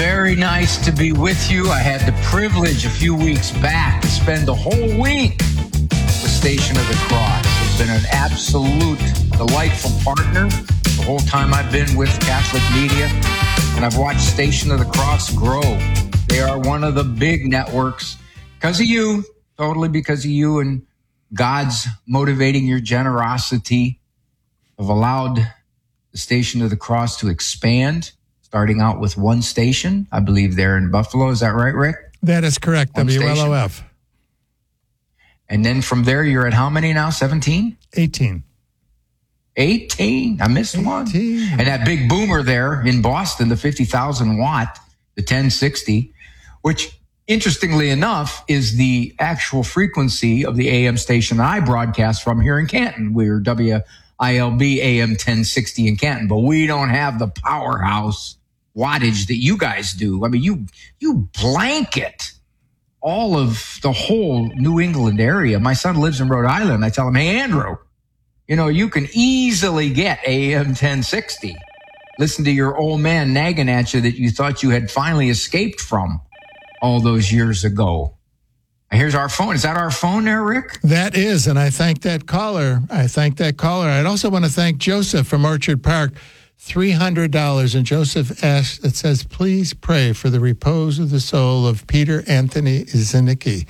Very nice to be with you. I had the privilege a few weeks back to spend the whole week with Station of the Cross. It's been an absolute delightful partner the whole time I've been with Catholic Media, and I've watched Station of the Cross grow. They are one of the big networks because of you, totally because of you and God's motivating your generosity. Have allowed the Station of the Cross to expand, starting out with one station, I believe there in Buffalo. Is that right, Rick? That is correct, One WLOF. station. And then from there, you're at how many now, 17? 18. 18. I missed 18. one. And that big boomer there in Boston, the 50,000 watt, the 1060, which interestingly enough is the actual frequency of the AM station I broadcast from here in Canton. We're WILB AM 1060 in Canton, but we don't have the powerhouse wattage that you guys do. I mean, you blanket all of the whole New England area. My son lives in Rhode Island. I tell him, hey, Andrew, you know, you can easily get AM 1060. Listen to your old man nagging at you that you thought you had finally escaped from all those years ago. And here's our phone. Is that our phone there, Rick? That is, and I thank that caller. I'd also want to thank Joseph from Orchard Park, $300. And Joseph asked, it says, please pray for the repose of the soul of Peter Anthony Zanicki.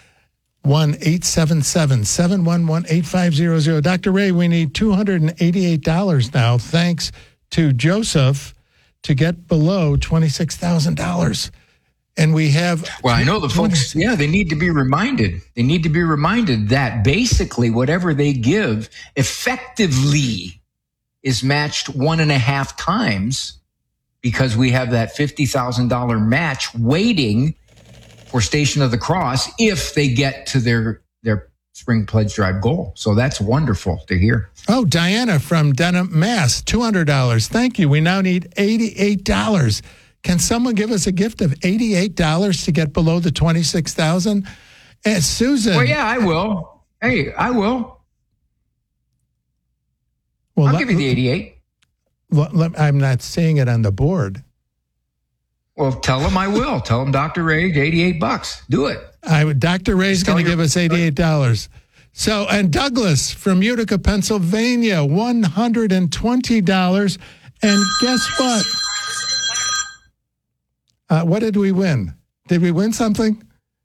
1-877-711-8500. Dr. Ray, we need $288 now, thanks to Joseph, to get below $26,000. And we have... Well, I know the folks, they need to be reminded. They need to be reminded that basically whatever they give effectively is matched 1.5 times because we have that $50,000 match waiting for Station of the Cross if they get to their Spring Pledge Drive goal. So that's wonderful to hear. Oh, Diana from Denham, Mass, $200. Thank you. We now need $88. Can someone give us a gift of $88 to get below the $26,000? And Susan. Well, yeah, I will. Hey, I will. Well, I'll give you the 88. I'm not seeing it on the board. Well, tell them I will. Tell them Dr. Ray, $88. Do it. Dr. Ray's going to give us $88. So, and Douglas from Utica, Pennsylvania, $120. And guess what? What did we win? Did we win something?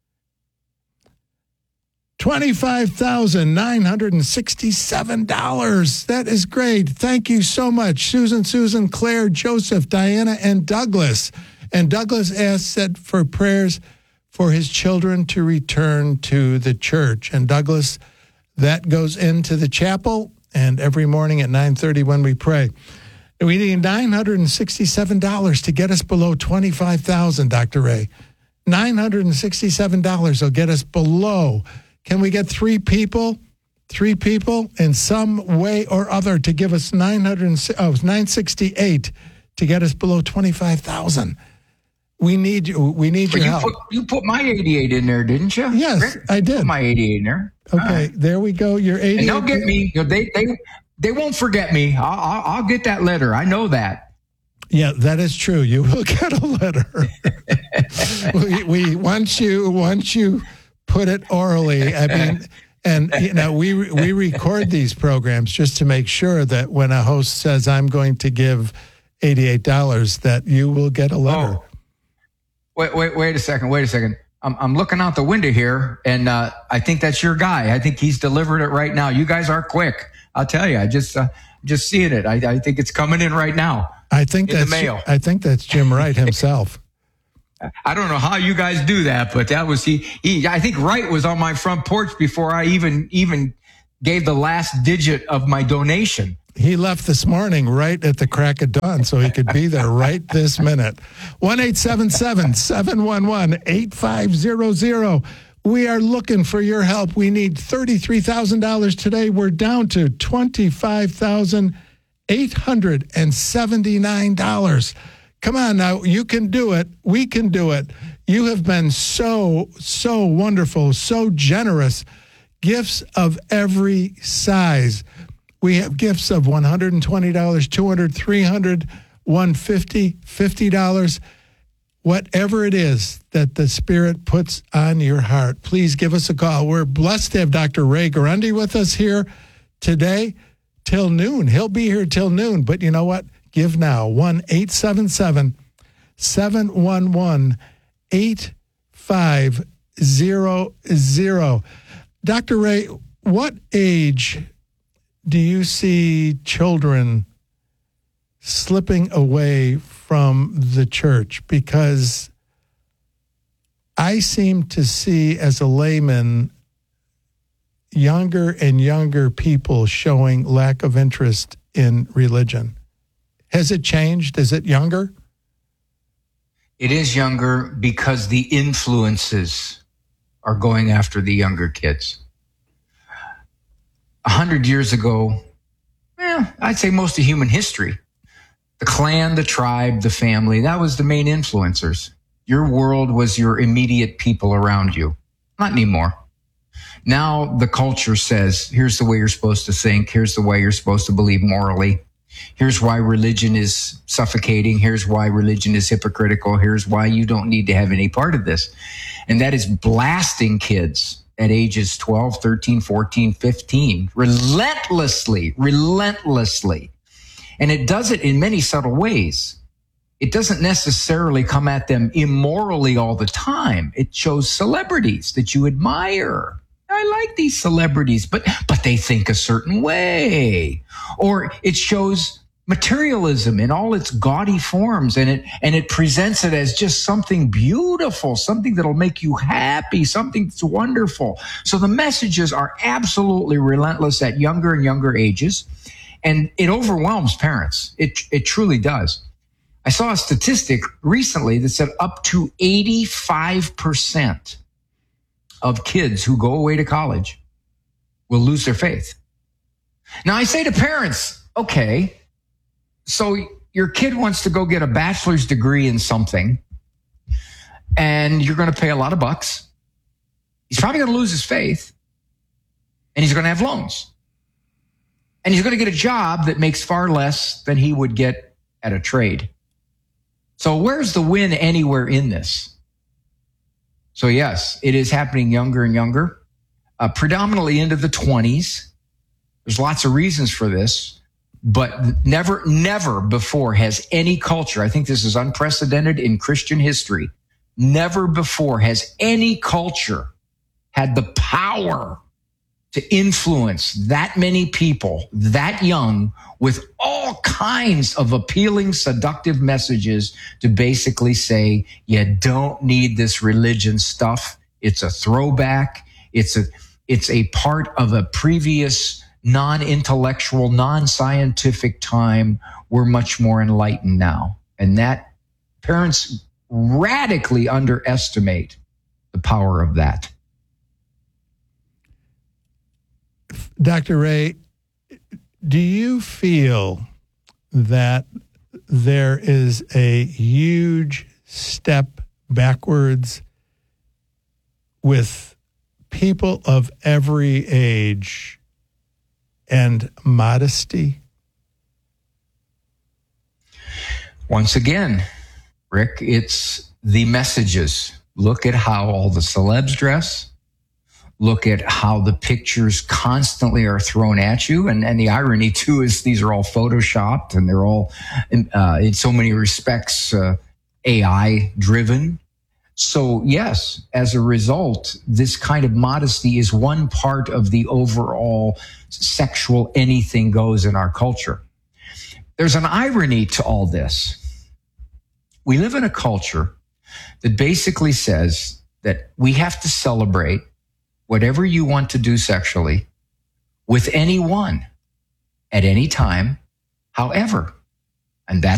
$25,967. That is great. Thank you so much. Susan, Claire, Joseph, Diana, and Douglas. And Douglas asks that for prayers for his children to return to the church. And Douglas, that goes into the chapel, and every morning at 9:30 when we pray. We need $967 to get us below $25,000, Dr. Ray. $967 will get us below. Can we get three people in some way or other to give us $968 to get us below $25,000? We need your help. You put my 88 in there, didn't you? Yes, Rick? I did. Put my 88 in there. Okay, there we go. Your 88. And they'll get me. They won't forget me. I'll get that letter. I know that. Yeah, that is true. You will get a letter. we once you put it orally. I mean, and we record these programs just to make sure that when a host says I'm going to give $88, that you will get a letter. Oh. Wait a second. I'm looking out the window here, and I think that's your guy. I think he's delivered it right now. You guys are quick. I'll tell you. I just seeing it. I think it's coming in right now. I think in the mail. I think that's Jim Wright himself. I don't know how you guys do that, but that was he. I think Wright was on my front porch before I even gave the last digit of my donation. He left this morning right at the crack of dawn so he could be there right this minute. 1-877-711-8500. We are looking for your help. We need $33,000 today. We're down to $25,879. Come on now, you can do it. We can do it. You have been so wonderful, so generous. Gifts of every size. We have gifts of $120, $200, $300, $150, $50. whatever it is that the Spirit puts on your heart, please give us a call. We're blessed to have Dr. Ray Guarendi with us here today till noon. He'll be here till noon, but you know what? Give now, 1-877-711-8500. Dr. Ray, what age do you see children slipping away from the church? Because I seem to see, as a layman, younger and younger people showing lack of interest in religion. Has it changed? Is it younger? It is younger because the influences are going after the younger kids. 100 years ago, I'd say most of human history, the clan, the tribe, the family, that was the main influencers. Your world was your immediate people around you. Not anymore. Now the culture says, here's the way you're supposed to think. Here's the way you're supposed to believe morally. Here's why religion is suffocating. Here's why religion is hypocritical. Here's why you don't need to have any part of this. And that is blasting kids at ages 12, 13, 14, 15, relentlessly. And it does it in many subtle ways. It doesn't necessarily come at them immorally all the time. It shows celebrities that you admire. I like these celebrities, but they think a certain way. Or it shows materialism in all its gaudy forms, and it presents it as just something beautiful, something that'll make you happy, something that's wonderful. So the messages are absolutely relentless at younger and younger ages, and it overwhelms parents. It truly does. I saw a statistic recently that said up to 85% of kids who go away to college will lose their faith. Now, I say to parents, okay, so your kid wants to go get a bachelor's degree in something, and you're going to pay a lot of bucks. He's probably going to lose his faith, and he's going to have loans. And he's going to get a job that makes far less than he would get at a trade. So where's the win anywhere in this? So yes, it is happening younger and younger, predominantly into the 20s. There's lots of reasons for this, but never before has any culture, I think this is unprecedented in Christian history, never before has any culture had the power to influence that many people that young with all kinds of appealing, seductive messages to basically say, you don't need this religion stuff. It's a throwback. It's a part of a previous non-intellectual, non-scientific time. We're much more enlightened now. And that parents radically underestimate the power of that. Dr. Ray, do you feel that there is a huge step backwards with people of every age and modesty? Once again, Rick, it's the messages. Look at how all the celebs dress. Look at how the pictures constantly are thrown at you. And the irony, too, is these are all photoshopped, and they're all, in so many respects, AI-driven. So, yes, as a result, this kind of modesty is one part of the overall sexual anything goes in our culture. There's an irony to all this. We live in a culture that basically says that we have to celebrate whatever you want to do sexually with anyone at any time, however. And that's